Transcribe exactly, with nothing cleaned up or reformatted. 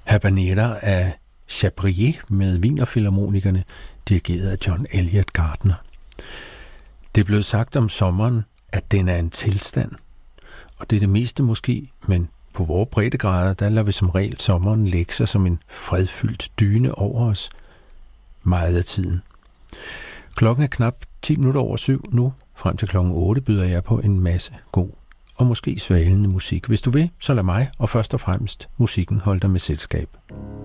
Habanera af Chabrier med Wienerfilharmonikerne, dirigeret af John Elliott Gardner. Det er blevet sagt om sommeren, at den er en tilstand, og det er det meste måske, men på vores breddegrader, der lader vi som regel sommeren lægge sig som en fredfyldt dyne over os meget af tiden. Klokken er knap ti minutter over syv nu. Frem til klokken otte byder jeg på en masse god og måske svalende musik. Hvis du vil, så lad mig og først og fremmest musikken holde dig med selskab.